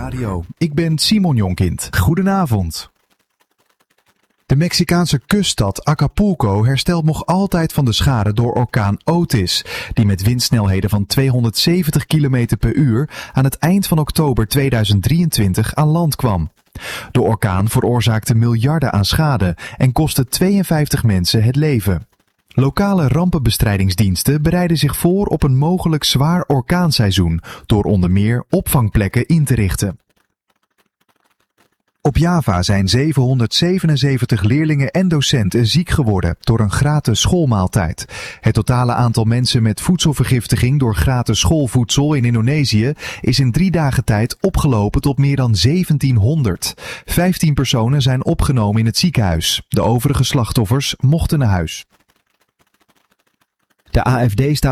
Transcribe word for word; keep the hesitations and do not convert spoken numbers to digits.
Radio. Ik ben Simon Jonkind. Goedenavond. De Mexicaanse kuststad Acapulco herstelt nog altijd van de schade door orkaan Otis, die met windsnelheden van tweehonderdzeventig kilometer per uur aan het eind van oktober tweeduizend drieëntwintig aan land kwam. De orkaan veroorzaakte miljarden aan schade en kostte tweeënvijftig mensen het leven. Lokale rampenbestrijdingsdiensten bereiden zich voor op een mogelijk zwaar orkaanseizoen door onder meer opvangplekken in te richten. Op Java zijn zevenhonderdzevenenzeventig leerlingen en docenten ziek geworden door een gratis schoolmaaltijd. Het totale aantal mensen met voedselvergiftiging door gratis schoolvoedsel in Indonesië is in drie dagen tijd opgelopen tot meer dan zeventienhonderd. Vijftien personen zijn opgenomen in het ziekenhuis. De overige slachtoffers mochten naar huis. De A F D staat